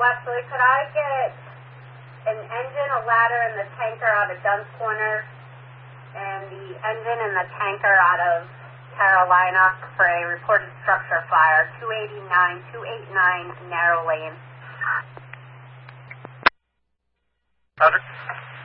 Wesley, could I get an engine, a ladder, and the tanker out of Dunn's Corner, and the engine and the tanker out of Carolina for a reported structure fire, 289 Narrow Lane. Roger.